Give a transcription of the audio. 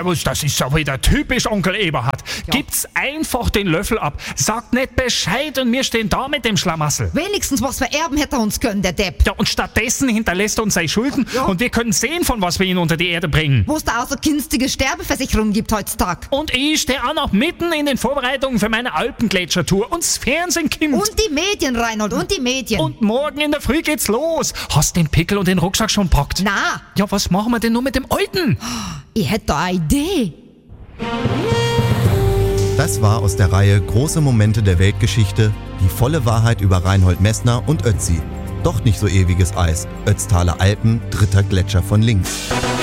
Servus, das ist ja wieder typisch Onkel Eberhard. Ja. Gibt's einfach den Löffel ab. Sagt nicht Bescheid und wir stehen da mit dem Schlamassel. Wenigstens was vererben hätte er uns können, der Depp. Ja, und stattdessen hinterlässt er uns seine Schulden Ja. und wir können sehen, von was wir ihn unter die Erde bringen. Wo es da auch so günstige Sterbeversicherungen gibt heutzutage. Und ich stehe auch noch mitten in den Vorbereitungen für meine Alpengletschertour und das Fernsehen kommt. Und die Medien, Reinhold, und die Medien. Und morgen in der Früh geht's los. Hast den Pickel und den Rucksack schon packt? Na, Ja, was machen wir denn nur mit dem Alten? ich hätte da eine Idee. Das war aus der Reihe Große Momente der Weltgeschichte, die volle Wahrheit über Reinhold Messner und Ötzi. Doch nicht so ewiges Eis. Ötztaler Alpen, 3. Gletscher von links.